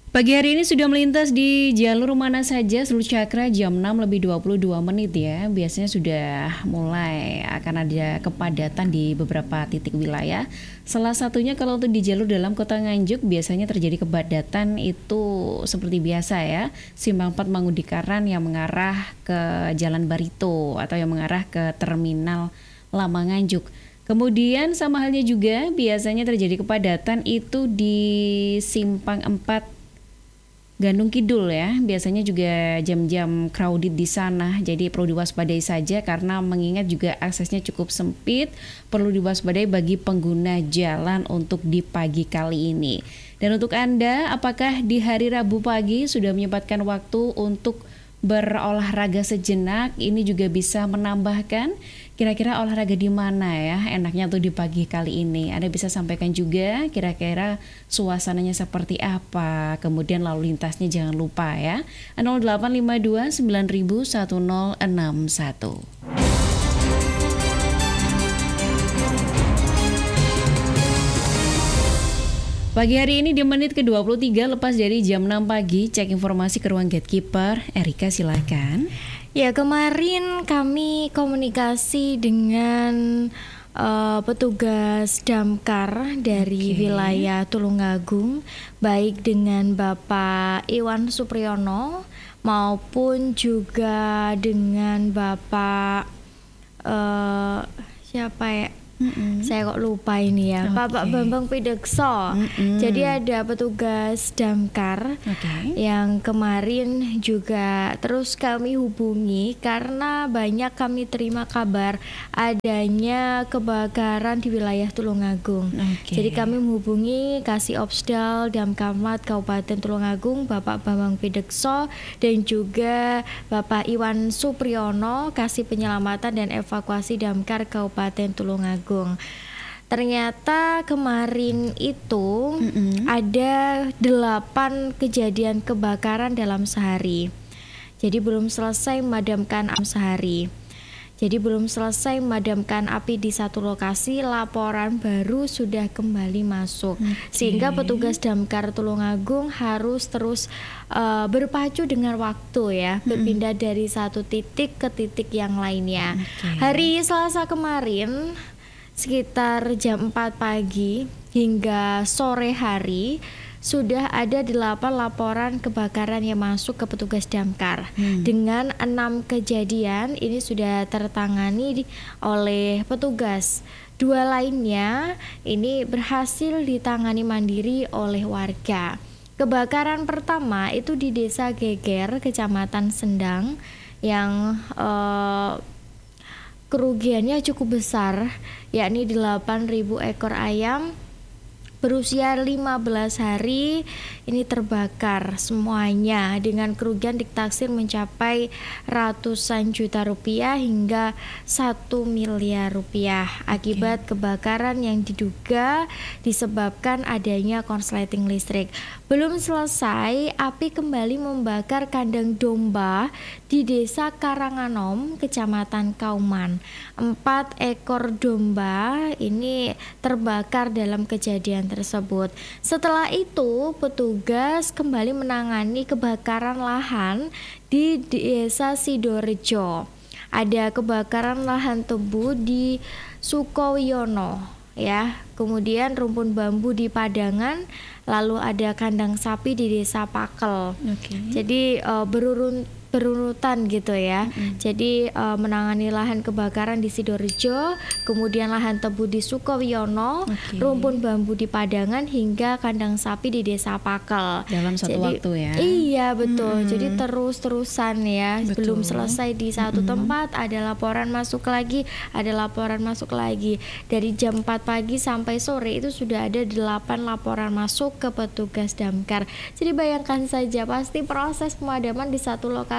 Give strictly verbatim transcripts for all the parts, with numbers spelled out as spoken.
Pagi hari ini sudah melintas di jalur mana saja seluruh Cakra jam enam lebih dua puluh dua menit ya. Biasanya sudah mulai akan ada kepadatan di beberapa titik wilayah. Salah satunya kalau untuk di jalur dalam kota Nganjuk biasanya terjadi kepadatan itu seperti biasa ya. Simpang empat Mangudikaran yang mengarah ke Jalan Barito atau yang mengarah ke Terminal Lama Nganjuk. Kemudian sama halnya juga biasanya terjadi kepadatan itu di Simpang empat Gandung Kidul ya, biasanya juga jam-jam crowded di sana, jadi perlu diwaspadai saja karena mengingat juga aksesnya cukup sempit, perlu diwaspadai bagi pengguna jalan untuk di pagi kali ini. Dan untuk Anda, apakah di hari Rabu pagi sudah menyempatkan waktu untuk berolahraga sejenak? Ini juga bisa menambahkan kira-kira olahraga di mana ya enaknya tuh di pagi kali ini. Anda bisa sampaikan juga kira-kira suasananya seperti apa, kemudian lalu lintasnya jangan lupa ya. nol delapan lima dua sembilan nol satu nol enam satu. Pagi hari ini di menit ke dua puluh tiga lepas dari jam enam pagi, cek informasi ke ruang gatekeeper. Erika silakan. Ya, kemarin kami komunikasi dengan uh, petugas damkar dari okay. wilayah Tulungagung, baik dengan Bapak Iwan Supriyono maupun juga dengan Bapak uh, siapa ya? Mm-mm. Saya kok lupa ini ya, okay. Bapak Bambang Pidekso. Mm-mm. Jadi ada petugas damkar okay. yang kemarin juga terus kami hubungi karena banyak kami terima kabar adanya kebakaran di wilayah Tulungagung. Okay. Jadi kami menghubungi Kasih Opsdal Damkaramat Kabupaten Tulungagung, Bapak Bambang Pidekso dan juga Bapak Iwan Supriyono, Kasih Penyelamatan dan Evakuasi Damkar Kabupaten Tulungagung. Ternyata kemarin itu mm-hmm. ada delapan kejadian kebakaran dalam sehari. Jadi belum selesai memadamkan api sehari. Jadi belum selesai memadamkan api di satu lokasi, laporan baru sudah kembali masuk. Okay. Sehingga petugas damkar Tulungagung harus terus uh, berpacu dengan waktu ya, mm-hmm. berpindah dari satu titik ke titik yang lainnya. Okay. Hari Selasa kemarin sekitar jam empat pagi hingga sore hari sudah ada delapan laporan kebakaran yang masuk ke petugas damkar. Hmm. Dengan enam kejadian ini sudah tertangani oleh petugas. Dua lainnya ini berhasil ditangani mandiri oleh warga. Kebakaran pertama itu di Desa Geger, Kecamatan Sendang yang eh, kerugiannya cukup besar, yakni delapan ribu ekor ayam berusia lima belas hari ini terbakar semuanya dengan kerugian ditaksir mencapai ratusan juta rupiah hingga satu miliar rupiah akibat okay. kebakaran yang diduga disebabkan adanya korsleting listrik. Belum selesai, api kembali membakar kandang domba di Desa Karanganom, Kecamatan Kauman. Empat ekor domba ini terbakar dalam kejadian tersebut. Setelah itu, petugas kembali menangani kebakaran lahan di Desa Sidorejo. Ada kebakaran lahan tebu di Sukowiyono, ya. Kemudian rumpun bambu di Padangan, lalu ada kandang sapi di Desa Pakel. Okay. Jadi uh, berurun berurutan gitu ya. Mm-hmm. Jadi uh, menangani lahan kebakaran di Sidorejo, kemudian lahan tebu di Sukowiyono, okay. rumpun bambu di Padangan hingga kandang sapi di Desa Pakel. Dalam satu Jadi, waktu ya. Iya, betul. Mm-hmm. Jadi terus-terusan ya. Betul. Belum selesai di satu mm-hmm. tempat, ada laporan masuk lagi, ada laporan masuk lagi. Dari jam empat pagi sampai sore itu sudah ada delapan laporan masuk ke petugas damkar. Jadi bayangkan saja, pasti proses pemadaman di satu lokasi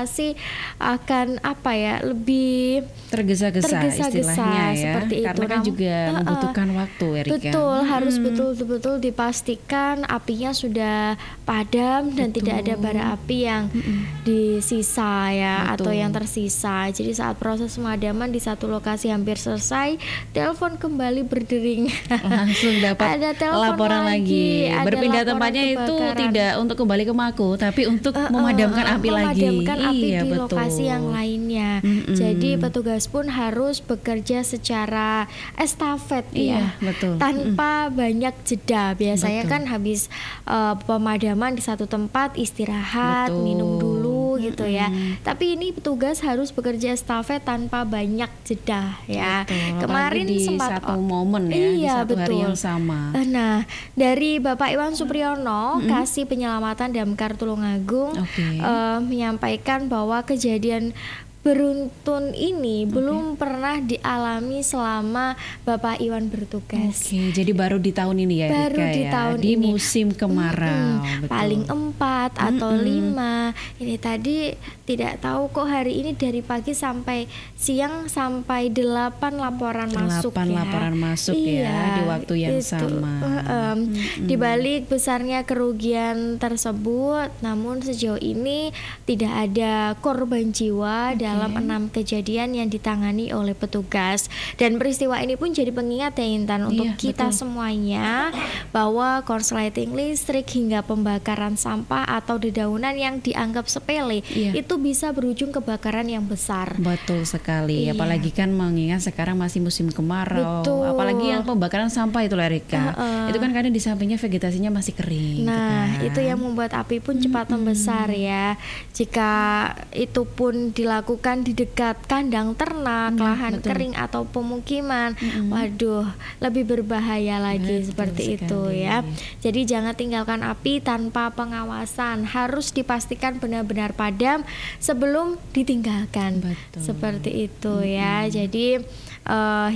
lokasi akan apa ya lebih tergesa-gesa, tergesa-gesa istilahnya ya, seperti itu. karena kan Namun, juga uh, uh, membutuhkan waktu, Erika. Betul, hmm. harus betul-betul dipastikan apinya sudah padam dan betul. tidak ada bara api yang hmm. disisa ya, betul. atau yang tersisa. Jadi saat proses pemadaman di satu lokasi hampir selesai, telepon kembali berdering. Langsung dapat ada laporan lagi. lagi. Berpindah tempatnya itu tidak untuk kembali ke Mako, tapi untuk uh, uh, memadamkan uh, api memadamkan lagi. Memadamkan api iya, di betul. lokasi yang lainnya. Mm-mm. Jadi petugas pun harus bekerja secara estafet iya, ya, betul. tanpa mm. banyak jeda. Biasanya betul. kan habis uh, pemadaman di satu tempat istirahat, betul. minum dulu mm-mm. gitu ya. Tapi ini petugas harus bekerja estafet tanpa banyak jeda ya. Betul. Kemarin di sempat satu momen ya, iya, di satu betul. hari yang sama. Nah, dari Bapak Iwan Supriyono, mm-hmm. Kasih Penyelamatan Damkar Tulungagung, okay. uh, menyampaikan bahwa kejadian beruntun ini okay. belum pernah dialami selama Bapak Iwan bertugas. Oke, okay, jadi baru di tahun ini ya, baru Rika, di ya? tahun di ini. musim kemarau. Mm-hmm. Paling empat atau mm-hmm. lima. Ini tadi tidak tahu kok hari ini dari pagi sampai siang sampai delapan laporan masuk ya. Delapan laporan masuk iya, ya di waktu yang itu. sama. Uh, um, mm-hmm. Di balik besarnya kerugian tersebut, namun sejauh ini tidak ada korban jiwa okay. dalam enam kejadian yang ditangani oleh petugas. Dan peristiwa ini pun jadi pengingat ya Intan untuk iya, kita betul. semuanya bahwa korsleting listrik hingga pembakaran sampah atau dedaunan yang dianggap sepele iya. itu bisa berujung kebakaran yang besar. Betul sekali. Iya. Apalagi kan mengingat sekarang masih musim kemarau. Betul. Apalagi yang pembakaran sampah itu Rika. Uh-uh. Itu kan karena di sampingnya vegetasinya masih kering. Nah, gitu kan. itu yang membuat api pun cepat mm-hmm. membesar ya. Jika itu pun dilakukan di dekat kandang ternak, hmm, lahan betul. kering atau pemukiman, hmm. waduh, lebih berbahaya lagi betul seperti sekali. itu ya. Jadi jangan tinggalkan api tanpa pengawasan, harus dipastikan benar-benar padam sebelum ditinggalkan. Betul. Seperti itu hmm. ya. Jadi uh,